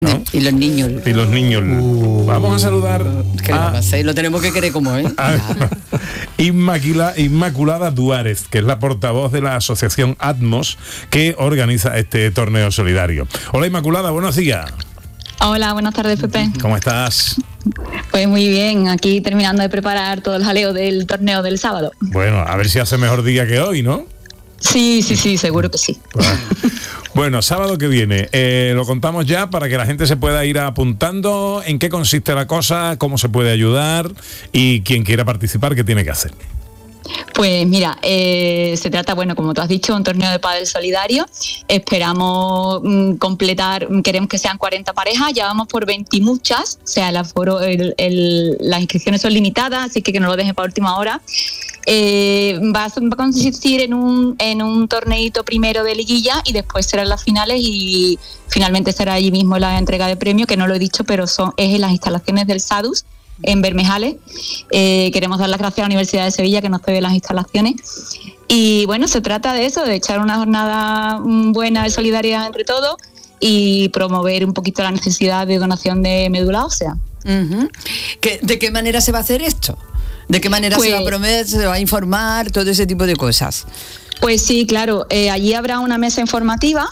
¿no? Y los niños. Y los niños. Vamos a saludar lo tenemos que querer como, Inmaculada Duárez, que es la portavoz de la asociación Atmos, que organiza este torneo solidario. Hola Inmaculada, buenos días. Hola, buenas tardes, Pepe. ¿Cómo estás? Pues muy bien, aquí terminando de preparar todo el jaleo del torneo del sábado. Bueno, a ver si hace mejor día que hoy, ¿no? Sí, seguro que sí. Bueno, sábado que viene, lo contamos ya para que la gente se pueda ir apuntando en qué consiste la cosa, cómo se puede ayudar y quien quiera participar, qué tiene que hacer. Pues mira, se trata, como tú has dicho, un torneo de pádel solidario. Esperamos completar, queremos que sean 40 parejas, ya vamos por 20 y muchas, o sea, las inscripciones son limitadas, así que no lo dejen para última hora. Va a consistir en un torneito primero de liguilla y después serán las finales y finalmente será allí mismo la entrega de premio, que no lo he dicho, pero es en las instalaciones del SADUS en Bermejales. Queremos dar las gracias a la Universidad de Sevilla que nos cede las instalaciones y bueno, se trata de eso, de echar una jornada buena de solidaridad entre todos y promover un poquito la necesidad de donación de médula ósea. ¿De qué manera se va a hacer esto? ¿De qué manera se va a promover, se va a informar, todo ese tipo de cosas? Pues sí, claro, allí habrá una mesa informativa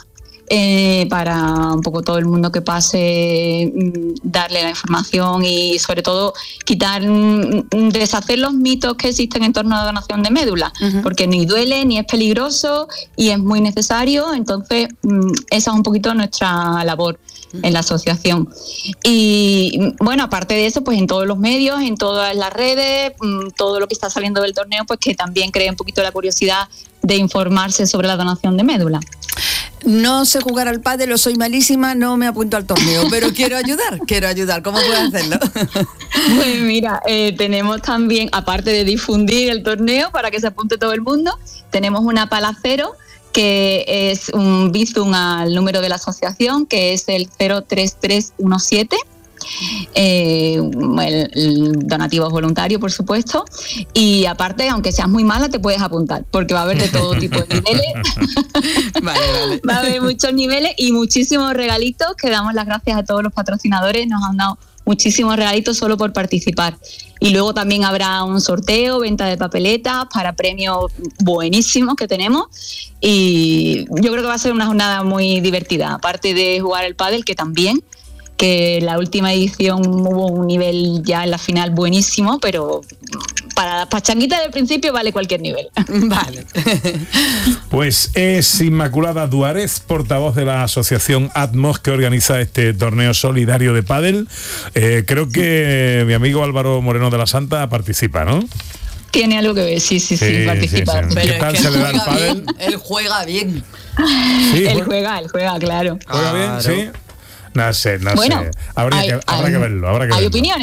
para un poco todo el mundo que pase, darle la información y sobre todo deshacer los mitos que existen en torno a la donación de médula, porque ni duele, ni es peligroso y es muy necesario, entonces esa es un poquito nuestra labor en la asociación. Y bueno, aparte de eso, pues en todos los medios, en todas las redes, todo lo que está saliendo del torneo, pues que también cree un poquito la curiosidad de informarse sobre la donación de médula. No sé jugar al pádel, soy malísima, no me apunto al torneo, pero quiero ayudar. ¿Cómo puedo hacerlo? Pues mira, tenemos también, aparte de difundir el torneo para que se apunte todo el mundo, tenemos una pala cero, que es un bizum al número de la asociación, que es el 03317. El donativo es voluntario, por supuesto, y aparte, aunque seas muy mala, te puedes apuntar, porque va a haber de todo tipo de niveles. Vale. Va a haber muchos niveles y muchísimos regalitos, que damos las gracias a todos los patrocinadores, nos han dado muchísimos regalitos solo por participar. Y luego también habrá un sorteo, venta de papeletas para premios buenísimos que tenemos, y yo creo que va a ser una jornada muy divertida, aparte de jugar el pádel, que la última edición hubo un nivel ya en la final buenísimo, pero para las pachanguitas del principio vale cualquier nivel. Vale. Pues es Inmaculada Duárez, portavoz de la asociación Atmos, que organiza este torneo solidario de pádel. Creo que mi amigo Álvaro Moreno de la Santa participa, ¿no? Tiene algo que ver, sí, participa. Sí. ¿Qué tal se le da el pádel? Él juega bien. Sí, él juega, claro. ¿Juega bien? Sí. No sé. Habrá que verlo. Hay opiniones.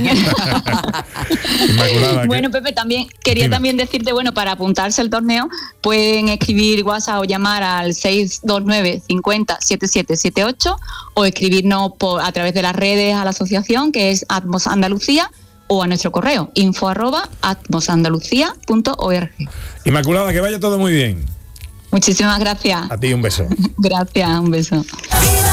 Inmaculada, bueno, Pepe, también quería decirte, para apuntarse al torneo pueden escribir WhatsApp o llamar al 629 50 7778 o escribirnos a través de las redes a la asociación, que es Atmos Andalucía, o a nuestro correo info@atmosandalucía.org. Inmaculada, que vaya todo muy bien. Muchísimas gracias. A ti un beso. Gracias, un beso.